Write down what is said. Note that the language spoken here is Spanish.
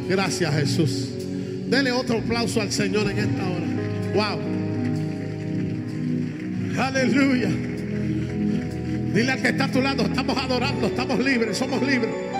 Gracias, Jesús. Dele otro aplauso al Señor en esta hora. Wow. Aleluya. Dile al que está a tu lado, estamos adorando, estamos libres, somos libres.